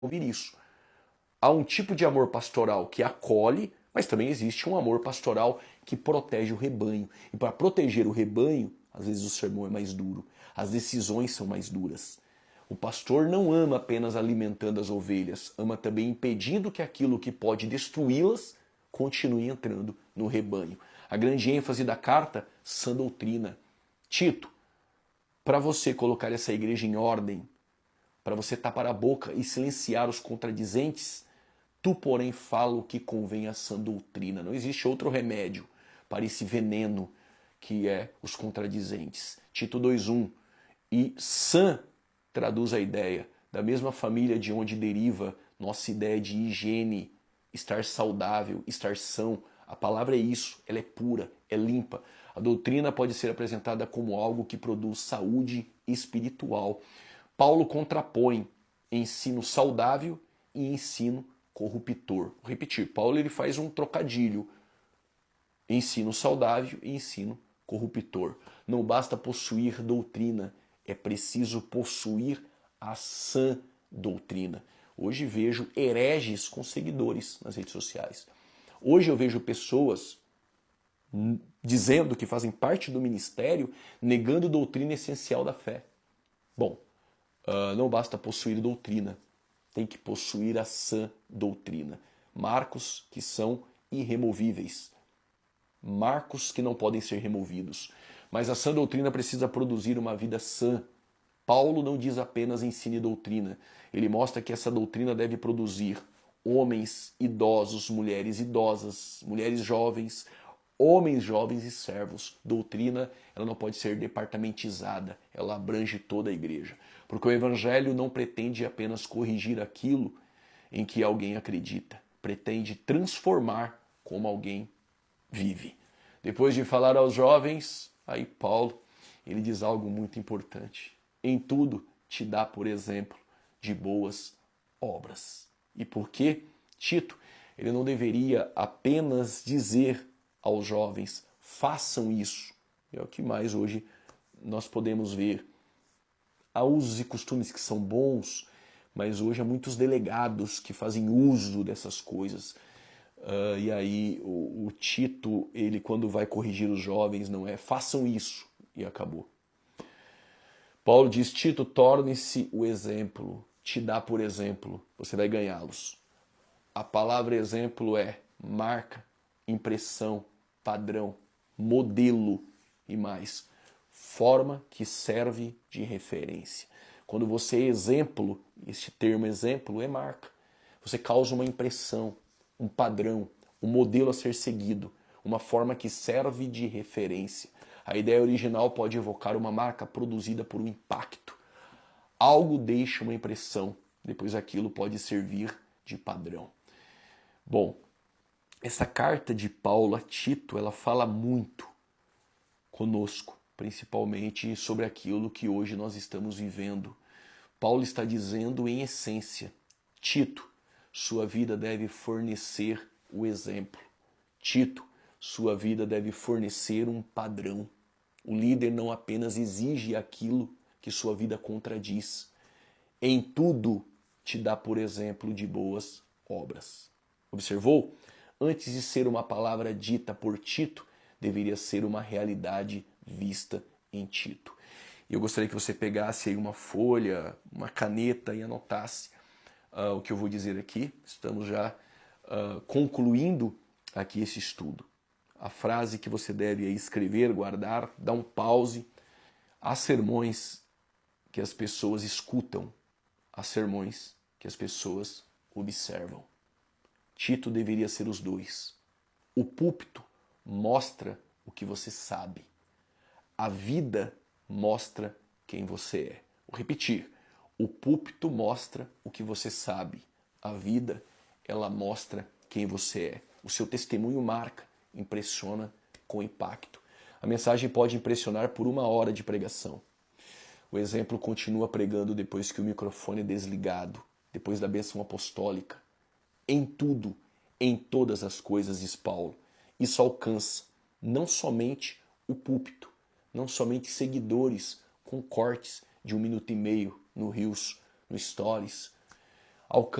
ouvir isso. Há um tipo de amor pastoral que acolhe, mas também existe um amor pastoral que protege o rebanho. E para proteger o rebanho, às vezes o sermão é mais duro, as decisões são mais duras. O pastor não ama apenas alimentando as ovelhas, ama também impedindo que aquilo que pode destruí-las continue entrando no rebanho. A grande ênfase da carta, sã doutrina. Tito, para você colocar essa igreja em ordem, para você tapar a boca e silenciar os contradizentes, tu, porém, fala o que convém à sã doutrina. Não existe outro remédio para esse veneno que é os contradizentes. Tito 2:1. E sã traduz a ideia da mesma família de onde deriva nossa ideia de higiene, estar saudável, estar são. A palavra é isso, ela é pura, é limpa. A doutrina pode ser apresentada como algo que produz saúde espiritual. Paulo contrapõe ensino saudável e ensino corruptor. Vou repetir, Paulo ele faz um trocadilho. Ensino saudável e ensino corruptor. Não basta possuir doutrina, é preciso possuir a sã doutrina. Hoje vejo hereges com seguidores nas redes sociais. Hoje eu vejo pessoas dizendo que fazem parte do ministério, negando doutrina essencial da fé. Bom, não basta possuir doutrina, tem que possuir a sã doutrina. Marcos que são irremovíveis. Marcos que não podem ser removidos. Mas a sã doutrina precisa produzir uma vida sã. Paulo não diz apenas ensine doutrina. Ele mostra que essa doutrina deve produzir homens idosos, mulheres idosas, mulheres jovens, homens jovens e servos. Doutrina, ela não pode ser departamentizada, ela abrange toda a igreja. Porque o evangelho não pretende apenas corrigir aquilo em que alguém acredita, pretende transformar como alguém vive. Depois de falar aos jovens, aí Paulo, ele diz algo muito importante. Em tudo te dá, por exemplo, de boas obras. E por que, Tito, ele não deveria apenas dizer aos jovens, façam isso. É o que mais hoje nós podemos ver. Há usos e costumes que são bons, mas hoje há muitos delegados que fazem uso dessas coisas. E aí o Tito, ele quando vai corrigir os jovens, não é façam isso e acabou. Paulo diz, Tito, torne-se o exemplo, te dá por exemplo, você vai ganhá-los. A palavra exemplo é marca, impressão, padrão, modelo e mais, forma que serve de referência. Quando você é exemplo, este termo exemplo é marca, você causa uma impressão, um padrão, um modelo a ser seguido, uma forma que serve de referência. A ideia original pode evocar uma marca produzida por um impacto. Algo deixa uma impressão, depois aquilo pode servir de padrão. Bom, essa carta de Paulo a Tito, ela fala muito conosco, principalmente sobre aquilo que hoje nós estamos vivendo. Paulo está dizendo em essência, Tito, sua vida deve fornecer o exemplo. Tito, sua vida deve fornecer um padrão. O líder não apenas exige aquilo que sua vida contradiz. Em tudo te dá, por exemplo, de boas obras. Observou? Antes de ser uma palavra dita por Tito, deveria ser uma realidade vista em Tito. E eu gostaria que você pegasse aí uma folha, uma caneta e anotasse o que eu vou dizer aqui. Estamos já concluindo aqui esse estudo. A frase que você deve escrever, guardar, dar um pause. Há sermões que as pessoas escutam, há sermões que as pessoas observam. Tito deveria ser os dois. O púlpito mostra o que você sabe. A vida mostra quem você é. Vou repetir. O púlpito mostra o que você sabe. A vida, ela mostra quem você é. O seu testemunho marca, impressiona com impacto. A mensagem pode impressionar por 1 hora de pregação. O exemplo continua pregando depois que o microfone é desligado, depois da bênção apostólica. Em tudo, em todas as coisas, diz Paulo. Isso alcança não somente o púlpito, não somente seguidores com cortes de 1 minuto e meio no Reels, no Stories. alcança